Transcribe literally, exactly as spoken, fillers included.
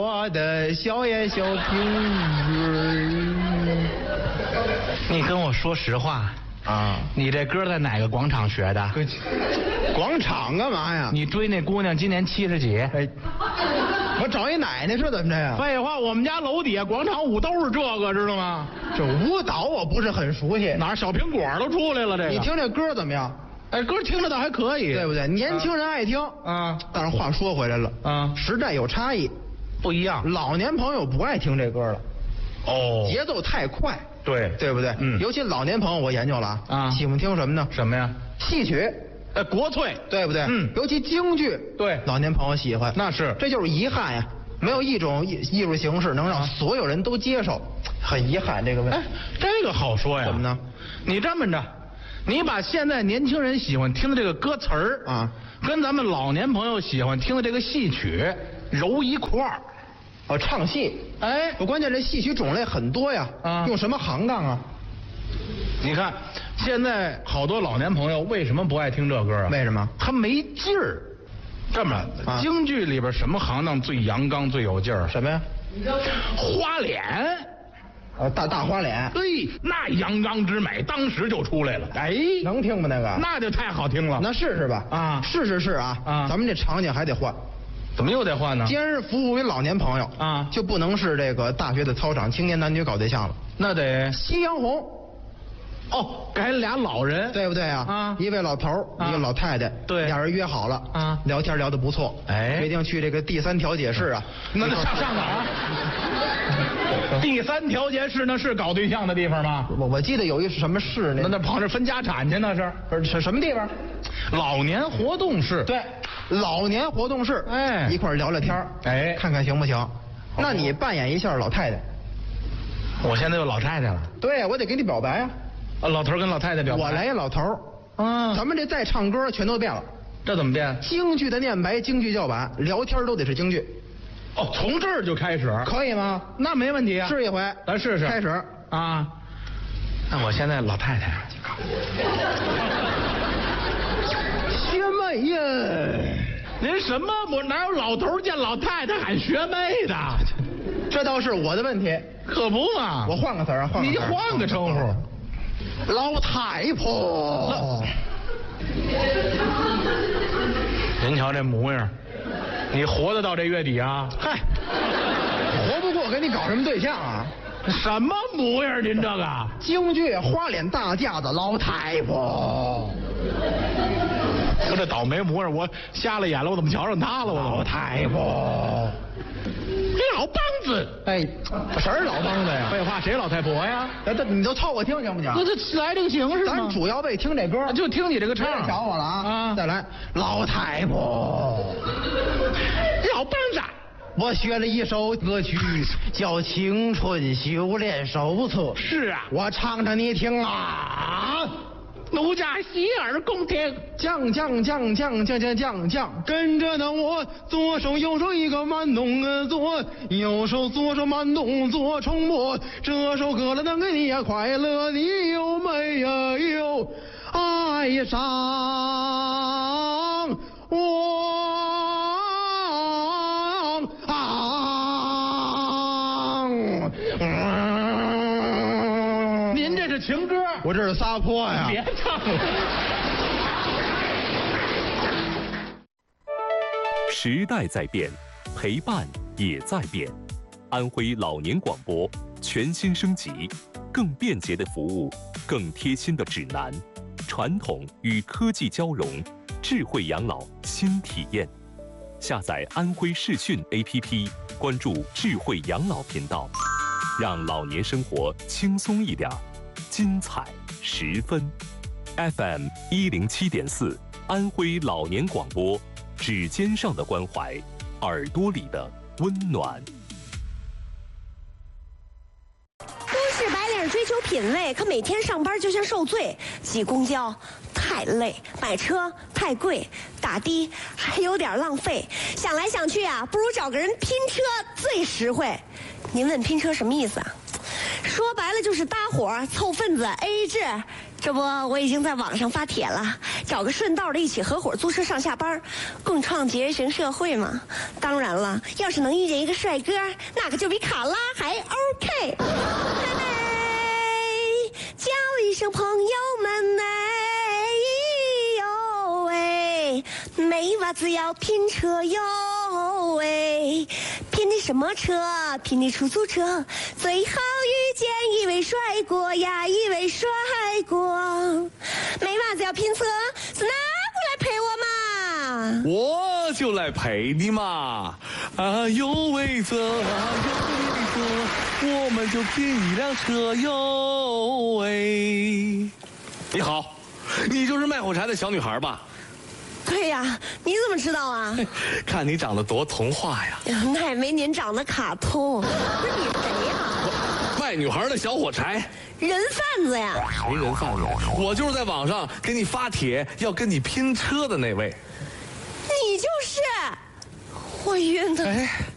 我的小眼小苹果。 你跟我说实话啊， 你这歌在哪个广场学的？ 广场干嘛呀？ 你追那姑娘今年七十几？ 哎，我找一奶奶是怎么着呀？ 废话，我们家楼底下广场舞都是这个，知道吗？ 这舞蹈我不是很熟悉。 哪儿小苹果都出来了？这个你听这歌怎么样？ 哎，歌听着倒还可以， 对不对？年轻人爱听啊。 但是话说回来了啊， 时代有差异， 不一样。 老年朋友不爱听这歌了。 哦， 节奏太快。 对， 对不对？ 嗯， 尤其老年朋友，我研究了啊， 啊， 喜欢听什么呢？ 什么呀？ 戏曲， 呃，国粹， 对不对？ 嗯， 尤其京剧， 对， 老年朋友喜欢。 那是， 这就是遗憾呀，没有一种艺艺术形式能让所有人都接受，很遗憾这个问题。 哎，这个好说呀。 怎么呢？ 你这么着，你把现在年轻人喜欢听的这个歌词儿啊， 跟咱们老年朋友喜欢听的这个戏曲揉一块儿。 哦，唱戏。 哎， 我关键这戏曲种类很多呀。 啊， 用什么行当啊？ 你看，现在好多老年朋友为什么不爱听这歌啊？ 为什么？ 他没劲儿。这么，啊、京剧里边什么行当最阳刚、最有劲儿？ 什么呀？ 花脸。 呃，大大花脸。 对，那阳刚之美当时就出来了。哎， 能听吗？那个？ 那就太好听了。 那试试吧。 啊， 试试试啊。 啊， 咱们这场景还得换。 怎么又得换呢？ 既然是服务于老年朋友啊， 就不能是这个大学的操场青年男女搞对象了， 那得夕阳红。 哦，改俩老人， 对不对啊？啊，一位老头儿，啊、一个老太太， 对， 俩人约好了啊， 聊天聊得不错， 哎， 决定去这个第三调解室啊。 那上上哪儿？第三调解室那是搞对象的地方吗？ 我我记得有一什么室那那那跑这分家产去那是？ 不是什什么地方？ 老年活动室。 对，老年活动室。 哎， 一块聊聊天哎， 看看行不行？那你扮演一下老太太。 我现在有老太太了。 对，我得给你表白啊。 啊，老头跟老太太表白。 我来老头啊， 咱们这再唱歌全都变了。 这怎么变？ 京剧的念白，京剧叫板，聊天都得是京剧。 哦，从这儿就开始， 可以吗？ 那没问题啊。 试一回， 咱试试。 开始啊。那我现在老太太。 学妹呀！ 您什么？我哪有老头见老太太喊学妹的？ 这倒是我的问题。 可不嘛！ 我换个词儿啊，换个词儿。 你换个称呼。 老太婆。 您瞧这模样，你活得到这月底啊？ 嗨，活不过给你搞什么对象啊？ 什么模样？您这个京剧花脸大架子老太婆。 我这倒霉模样，我瞎了眼了，我怎么瞧上他了？我老太婆。 老梆子， 哎，谁是老梆子呀？ 废话，谁老太婆呀？ 这这你就凑合听行不行？ 那这来这个形式吗？ 咱主要为听这歌， 就听你这个唱。 别瞧我了啊！ 啊， 再来，老太婆， 老梆子。 我学了一首歌曲，叫《青春修炼手册》。 是啊， 我唱着你听啊。 奴家洗耳恭听， 降降降降降降降降，跟着呢我左手右手一个慢动作，右手左手慢动作重播。这首歌了能给你呀快乐，你有没有爱上我啊？嗯， 您这是情歌， 我这是撒泼呀！ 别唱了。 时代在变，陪伴也在变。安徽老年广播全新升级，更便捷的服务，更贴心的指南，传统与科技交融，智慧养老新体验。下载安徽视讯 A P P， 关注智慧养老频道，让老年生活轻松一点，精彩十分。F M 一零七点四，安徽老年广播。指尖上的关怀，耳朵里的温暖。 都市白领追求品味，可每天上班就像受罪。挤公交太累，买车太贵，打的还有点浪费。想来想去啊，不如找个人拼车最实惠。您问拼车什么意思啊？说白了就是搭伙凑份子 A A 制。这不，我已经在网上发帖了， 找个顺道的一起合伙租车上下班，共创节型社会嘛。当然了，要是能遇见一个帅哥，那可就比卡拉还 OK。嘿，叫一声朋友们哎呦喂，没袜子要拼车哟喂，拼的什么车？拼的出租车。最好遇见一位帅哥呀，一位帅哥。没袜子要拼车，是哪个来陪我嘛？ 我就来陪你嘛！啊呦喂这啊呦喂这，我们就拼一辆车哟喂！你好，你就是卖火柴的小女孩吧？ 对呀，你怎么知道啊？ 看你长得多童话呀！ 那也没您长得卡通。不是你谁呀？ 卖女孩的小火柴。 人贩子呀！ 谁人贩子？我就是在网上给你发帖要跟你拼车的那位。 你就是，我晕的。 哎。